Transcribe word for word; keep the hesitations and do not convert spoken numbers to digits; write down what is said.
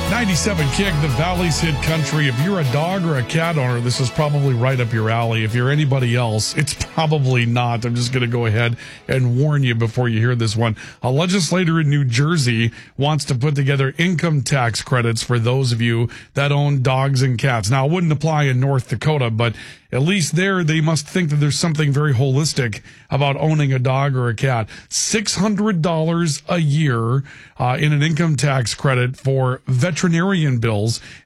ninety-seven Kick, the Valley's hit country. If you're a dog or a cat owner, this is probably right up your alley. If you're anybody else, it's probably not. I'm just going to go ahead and warn you before you hear this one. A legislator in New Jersey wants to put together income tax credits for those of you that own dogs and cats. Now, it wouldn't apply in North Dakota, but at least there they must think that there's something very holistic about owning a dog or a cat. six hundred dollars a year uh, in an income tax credit for veterinarian bills.